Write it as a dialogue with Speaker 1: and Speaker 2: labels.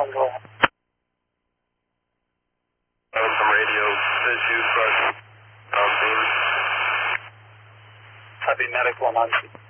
Speaker 1: Control.
Speaker 2: Some radio issues, but beam.
Speaker 1: Copy, medical on